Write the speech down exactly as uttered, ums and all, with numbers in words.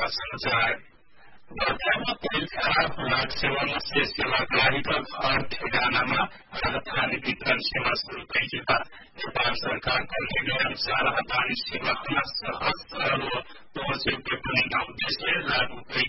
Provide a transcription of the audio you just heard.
सञ्चार बर्खामा तेल खराब हुँदा सेवामा सेवाग्राहीका घर ठेगानामा राहत वितरण सेवा शुरू गरिएका नेपाल सरकारको निर्णय अनुसार राहत सेवा सहज सरल पहुँचयोग्य बनाउने उद्देश्यले लागू